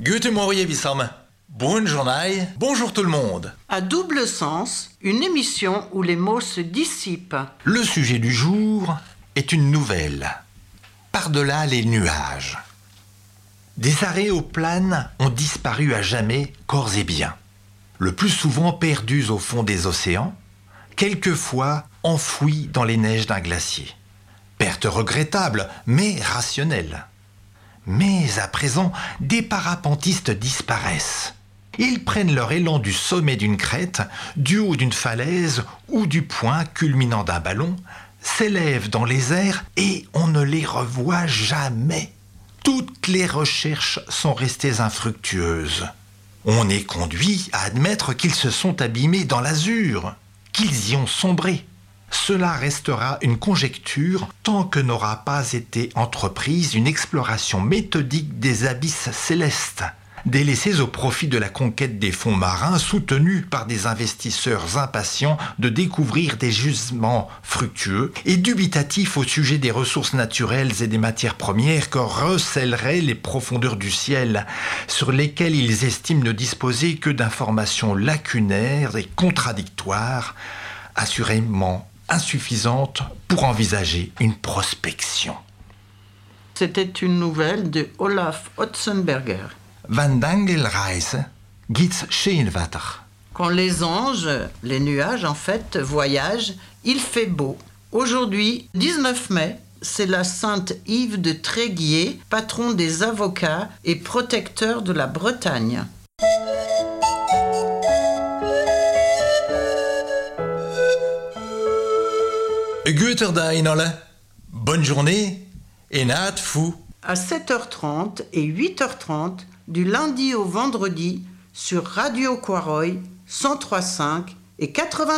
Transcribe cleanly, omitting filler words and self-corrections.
Guten Morgen, Wissam. Bonne journée, bonjour tout le monde. À double sens, une émission où les mots se dissipent. Le sujet du jour est une nouvelle. Par-delà les nuages. Des aéroplanes ont disparu à jamais, corps et biens. Le plus souvent perdus au fond des océans, quelquefois enfouis dans les neiges d'un glacier. Perte regrettable, mais rationnelle. Mais à présent, des parapentistes disparaissent. Ils prennent leur élan du sommet d'une crête, du haut d'une falaise ou du point culminant d'un ballon, s'élèvent dans les airs et on ne les revoit jamais. Toutes les recherches sont restées infructueuses. On est conduit à admettre qu'ils se sont abîmés dans l'azur, qu'ils y ont sombré. Cela restera une conjecture tant que n'aura pas été entreprise une exploration méthodique des abysses célestes, délaissés au profit de la conquête des fonds marins soutenus par des investisseurs impatients de découvrir des gisements fructueux et dubitatifs au sujet des ressources naturelles et des matières premières que recèleraient les profondeurs du ciel, sur lesquelles ils estiment ne disposer que d'informations lacunaires et contradictoires, assurément insuffisantes pour envisager une prospection. C'était une nouvelle de Olaf Otzenberger. Van Dangelreise gibt's Scheenwetter. Quand les anges, les nuages en fait, voyagent, il fait beau. Aujourd'hui, 19 mai, c'est la sainte Yves de Tréguier, patron des avocats et protecteur de la Bretagne. Goeterdain alle. Bonne journée et naat fou. À 7h30 et 8h30, du lundi au vendredi, sur Radio Quaroy, 103.5 et 80.